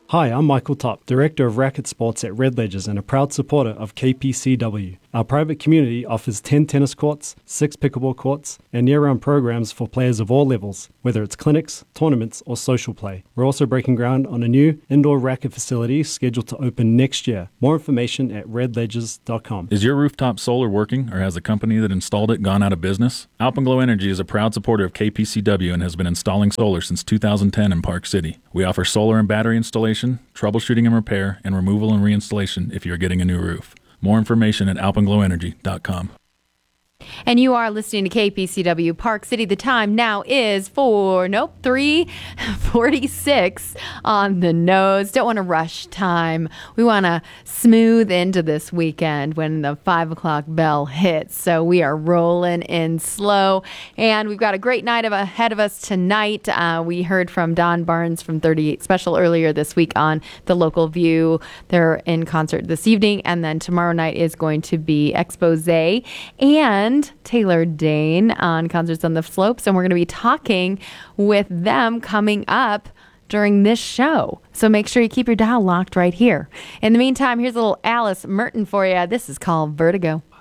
Hi, I'm Michael Top, Director of Racket Sports at Red Ledgers and a proud supporter of KPCW. Our private community offers 10 tennis courts, 6 pickleball courts, and year-round programs for players of all levels, whether it's clinics, tournaments, or social play. We're also breaking ground on a new indoor racket facility scheduled to open next year. More information at redledgers.com. Is your rooftop solar working, or has the company that installed it gone out of business? Alpenglow Energy is a proud supporter of KPCW and has been installing solar since 2010 in Park City. We offer solar and battery installation, troubleshooting and repair, and removal and reinstallation if you're getting a new roof. More information at alpenglowenergy.com. And you are listening to KPCW Park City. The time now is 3:46 on the nose. Don't want to rush time. We want to smooth into this weekend when the 5 o'clock bell hits. So we are rolling in slow. And we've got a great night ahead of us tonight. We heard from Don Barnes from 38 Special earlier this week on the Local View. They're in concert this evening. And then tomorrow night is going to be Expose and Taylor Dane on Concerts on the Slopes, and we're going to be talking with them coming up during this show. So make sure you keep your dial locked right here. In the meantime, here's a little Alice Merton for you. This is called Vertigo.